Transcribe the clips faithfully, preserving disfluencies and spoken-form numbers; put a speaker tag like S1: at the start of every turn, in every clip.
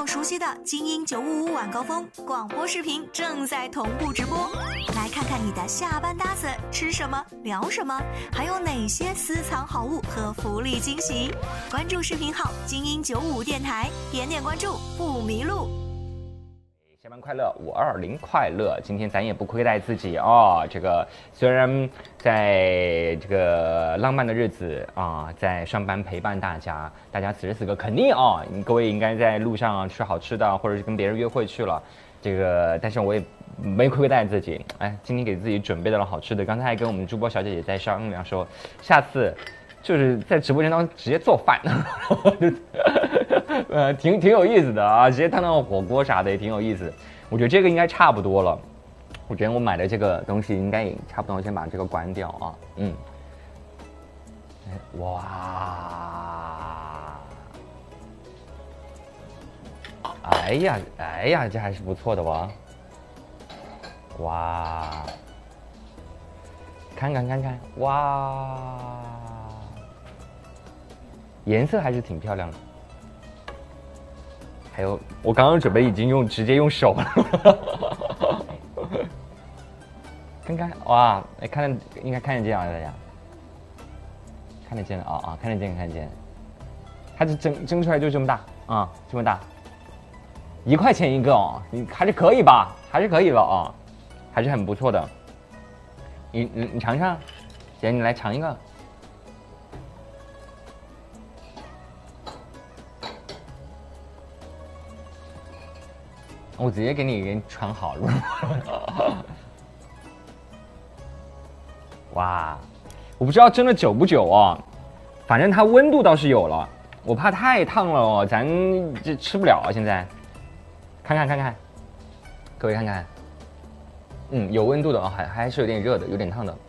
S1: 熟悉的精英九五五晚高峰广播视频正在同步直播，来看看你的下班搭子吃什么聊什么，还有哪些私藏好物和福利惊喜。关注视频号精英九五五电台，点点关注不迷路。
S2: 下班快乐，五二零快乐！今天咱也不亏待自己哦。这个虽然在这个浪漫的日子啊，在上班陪伴大家，大家此时此刻肯定啊，各位应该在路上吃好吃的，或者是跟别人约会去了。这个，但是我也没亏待自己，哎，今天给自己准备了好吃的。刚才还跟我们主播小姐姐在商量说，下次就是在直播间当中直接做饭。呃，挺挺有意思的啊，直接烫烫火锅啥的也挺有意思。我觉得这个应该差不多了，我觉得我买的这个东西应该也差不多，我先把这个关掉啊。嗯，哇，哎呀，哎呀，这还是不错的哇，哇，看看看看，哇，颜色还是挺漂亮的。还有，我刚刚准备已经用直接用手了，看看哇，哎，看得应该看得见啊，大家看得见的啊啊，看得见看得见，它这蒸蒸出来就这么大啊，这么大，一块钱一个哦，你还是可以吧，还是可以了啊，还是很不错的，你你你尝尝，姐你来尝一个。我直接给你给你传好了。哇，我不知道蒸了久不久啊，反正它温度倒是有了，我怕太烫了哦，咱这吃不了啊。现在，看看看看，各位看看，嗯，有温度的啊，还还是有点热的，有点烫的。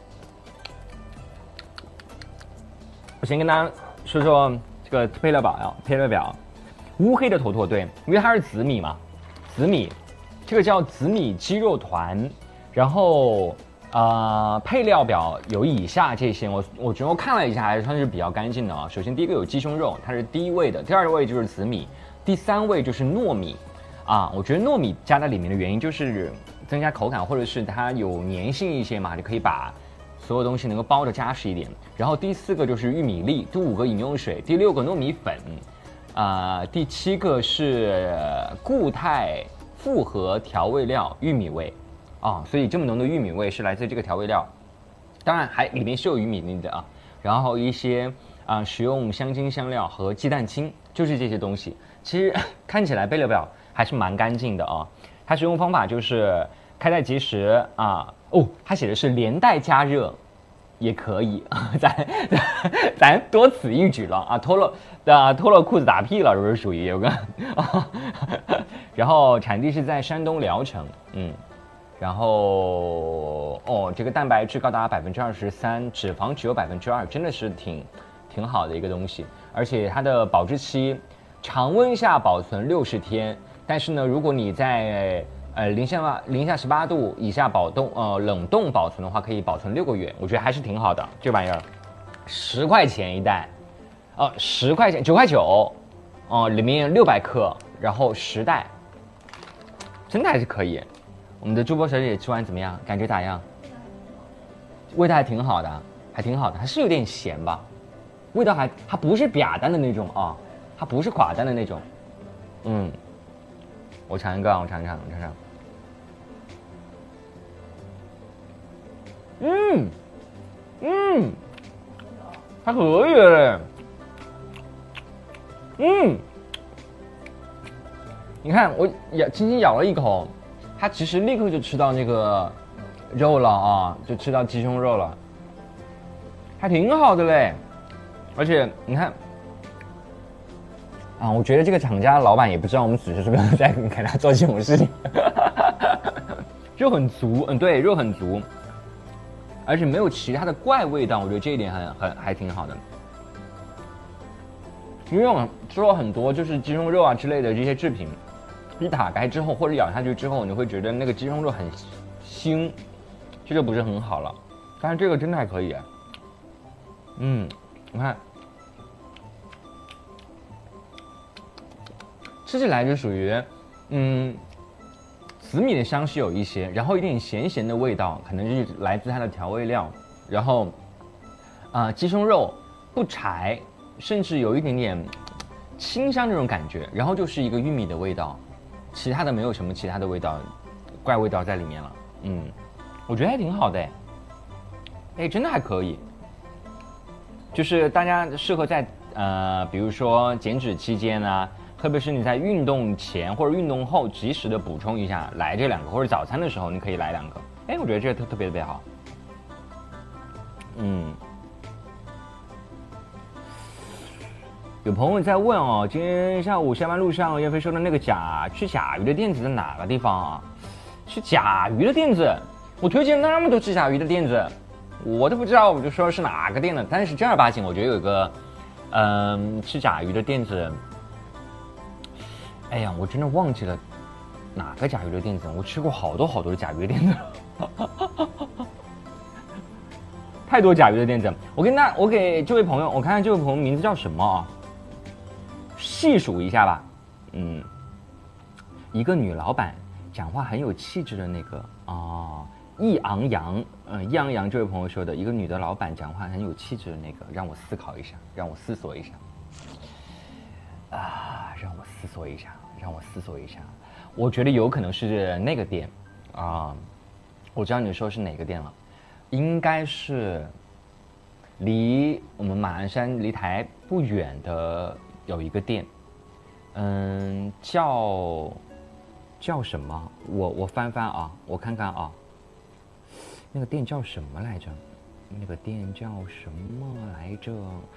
S2: 我先跟大家说说这个配料表啊，配料表，乌黑的坨坨，对，因为它是紫米嘛。紫米，这个叫紫米鸡肉团，然后呃配料表有以下这些，我我觉得我看了一下，还算是比较干净的啊。首先第一个有鸡胸肉，它是第一位的，第二位就是紫米，第三位就是糯米，啊，我觉得糯米加在里面的原因就是增加口感，或者是它有粘性一些嘛，就可以把所有东西能够包得扎实一点。然后第四个就是玉米粒，第五个饮用水，第六个糯米粉。啊、呃，第七个是固态复合调味料玉米味，啊、哦，所以这么浓的玉米味是来自这个调味料，当然还里面是有玉米粒的啊，然后一些啊、呃、使用香精香料和鸡蛋清，就是这些东西。其实看起来配料表还是蛮干净的啊，它使用方法就是开袋即食啊，哦，它写的是连带加热。也可以，咱咱多此一举了啊！脱了啊，脱了裤子打屁了，是不是属于有个？然后产地是在山东聊城，嗯，然后哦，这个蛋白质高达百分之二十三，脂肪只有百分之二，真的是挺挺好的一个东西。而且它的保质期，常温下保存六十天，但是呢，如果你在呃，零下零下十八度以下保冻呃冷冻保存的话，可以保存六个月，我觉得还是挺好的。这玩意儿，十块钱一袋，呃，十块钱九块九，哦、呃，里面六百克，然后十袋，真的还是可以。我们的主播小姐姐吃完怎么样？感觉咋样？味道还挺好的，还挺好的，还是有点咸吧，味道还它不是瘪淡的那种啊，它不是寡淡的那种，嗯，我尝一个，我尝一尝，我尝尝。嗯，嗯，还可以嘞。嗯，你看我咬轻轻咬了一口，它其实立刻就吃到那个肉了啊，就吃到鸡胸肉了，还挺好的嘞。而且你看，啊，我觉得这个厂家老板也不知道我们只是不是在给他做这种事情，肉很足，嗯，对，肉很足。而且没有其他的怪味道，我觉得这一点很很还挺好的。因为我吃了很多就是鸡胸肉啊之类的这些制品，一打开之后或者咬下去之后，你会觉得那个鸡胸肉很腥，这就不是很好了。但是这个真的还可以，嗯，你看， 吃起来就属于，嗯，紫米的香是有一些，然后一点咸咸的味道，可能就是来自它的调味料，然后，啊、呃，鸡胸肉不柴，甚至有一点点清香这种感觉，然后就是一个玉米的味道，其他的没有什么其他的味道，怪味道在里面了。嗯，我觉得还挺好的，哎，真的还可以。就是大家适合在呃，比如说减脂期间啊，特别是你在运动前或者运动后及时的补充一下，来这两个，或者早餐的时候你可以来两个。哎，我觉得这个特特别特别好。嗯。有朋友在问哦，今天下午下班路上岳飞说的那个甲吃甲鱼的店子在哪个地方啊？吃甲鱼的店子，我推荐那么多吃甲鱼的店子，我都不知道，我就说是哪个店的。但是正儿八经，我觉得有一个，嗯、呃，吃甲鱼的店子。哎呀，我真的忘记了哪个甲鱼的店子，我吃过好多好多的甲鱼的店子，太多甲鱼的店子。我跟大，我给这位朋友，我看看这位朋友名字叫什么啊？细数一下吧，嗯，一个女老板，讲话很有气质的那个啊、哦，易昂扬，嗯，易昂扬这位朋友说的，一个女的老板讲话很有气质的那个，让我思考一下，让我思索一下，啊，让我思索一下，让我思索一下，我觉得有可能是那个店，啊，我知道你说是哪个店了，应该是离我们马鞍山离台不远的。有一个店，嗯，叫叫什么？我我翻翻啊，我看看啊，那个店叫什么来着？那个店叫什么来着？